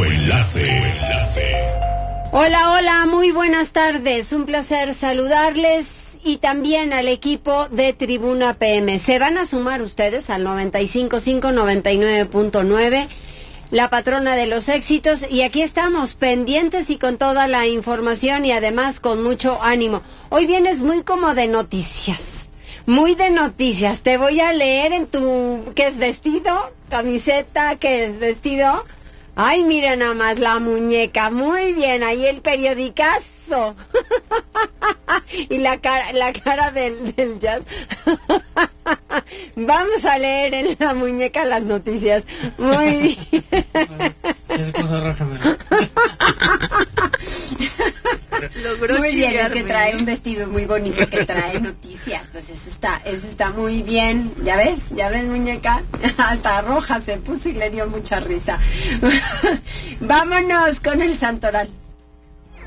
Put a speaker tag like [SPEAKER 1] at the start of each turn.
[SPEAKER 1] Hola, hola, muy buenas tardes. Un placer saludarles y también al equipo de Tribuna PM. Se van a sumar ustedes al 95.5, 99.9, la patrona de los éxitos, y aquí estamos pendientes y con toda la información y además con mucho ánimo. Hoy vienes muy como de noticias. Muy de noticias. Te voy a leer en tu... ¿Qué es vestido? ¿Camiseta? ¿Qué es vestido? Ay, mira nada más la muñeca. Muy bien, ahí el periodicazo. Y la cara del jazz. Vamos a leer en la muñeca las noticias. Muy bien.
[SPEAKER 2] Es cosa roja,
[SPEAKER 1] muy bien, es que trae un vestido muy bonito que trae noticias, pues eso está muy bien. ¿Ya ves, muñeca? Hasta roja se puso y le dio mucha risa. Vámonos con el santoral.